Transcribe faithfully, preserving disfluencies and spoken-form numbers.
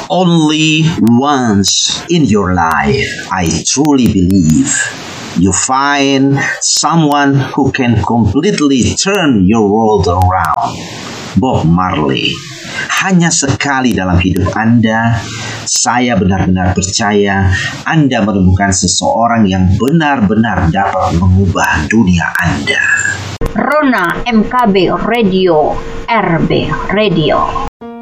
Only once in your life, I truly believe, you find someone who can completely turn your world around. Bob Marley. Hanya sekali dalam hidup Anda, saya benar-benar percaya Anda menemukan seseorang yang benar-benar dapat mengubah dunia Anda. Rona M K B Radio, R B Radio.